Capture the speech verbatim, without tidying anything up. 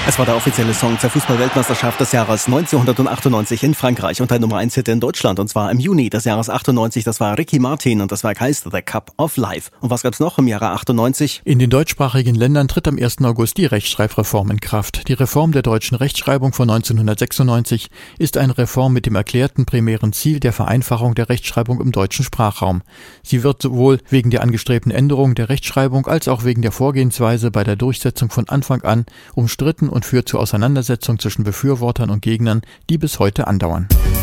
Es war der offizielle Song zur Fußball-Weltmeisterschaft des Jahres neunzehnhundertachtundneunzig in Frankreich und ein Nummer eins Hit in Deutschland, und zwar im Juni des Jahres achtundneunzig. Das war Ricky Martin und das Werk heißt The Cup of Life. Und was gab's noch im Jahre achtundneunzig? In den deutschsprachigen Ländern tritt am ersten August die Rechtschreibreform in Kraft. Die Reform der deutschen Rechtschreibung von neunzehnhundertsechsundneunzig ist eine Reform mit dem erklärten primären Ziel der Vereinfachung der Rechtschreibung im deutschen Sprachraum. Sie wird sowohl wegen der angestrebten Änderung der Rechtschreibung als auch wegen der Vorgehensweise bei der Durchsetzung von Anfang an umstritten und führt zur Auseinandersetzung zwischen Befürwortern und Gegnern, die bis heute andauern.